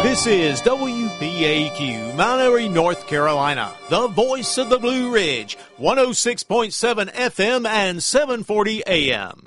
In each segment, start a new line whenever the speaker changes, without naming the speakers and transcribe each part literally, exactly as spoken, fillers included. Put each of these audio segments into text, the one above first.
This is W P A Q, Mount Airy, North Carolina, the voice of the Blue Ridge, one oh six point seven F M and seven forty A M.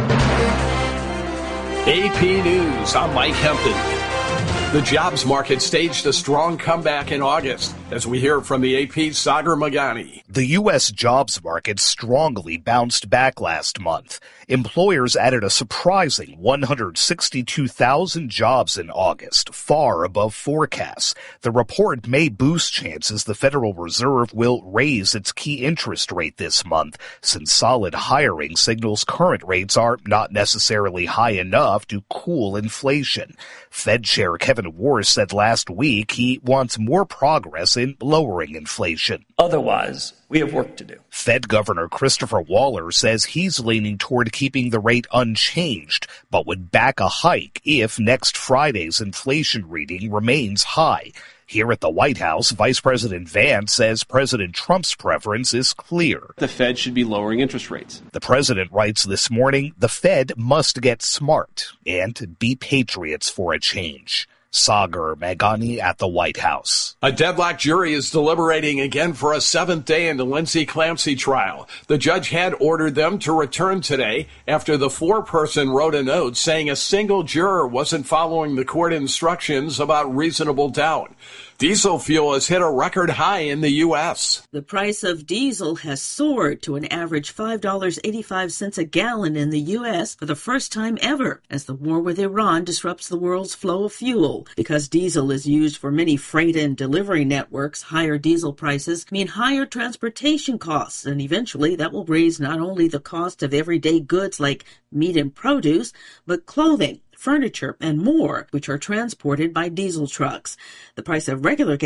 A P News, I'm Mike Hempton. The jobs market staged a strong comeback in August, as we hear from the A P's Sagar Magani.
The U S jobs market strongly bounced back last month. Employers added a surprising one hundred sixty-two thousand jobs in August, far above forecasts. The report may boost chances the Federal Reserve will raise its key interest rate this month, since solid hiring signals current rates are not necessarily high enough to cool inflation. Fed Chair Kevin Warsh said last week he wants more progress in lowering inflation.
Otherwise, we have work to do.
Fed Governor Christopher Waller says he's leaning toward keeping the rate unchanged, but would back a hike if next Friday's inflation reading remains high. Here at the White House, Vice President Vance says President Trump's preference is clear.
The Fed should be lowering interest rates.
The president writes this morning, the Fed must get smart and be patriots for a change. Sagar Magani at the White House.
A deadlocked jury is deliberating again for a seventh day in the Lindsay Clancy trial. The judge had ordered them to return today after the foreperson wrote a note saying a single juror wasn't following the court instructions about reasonable doubt. Diesel fuel has hit a record high in the U S.
The price of diesel has soared to an average five dollars and eighty-five cents a gallon in the U S for the first time ever, as the war with Iran disrupts the world's flow of fuel. Because diesel is used for many freight and delivery networks, higher diesel prices mean higher transportation costs, and eventually that will raise not only the cost of everyday goods like meat and produce, but clothing, furniture, and more, which are transported by diesel trucks. The price of regular gas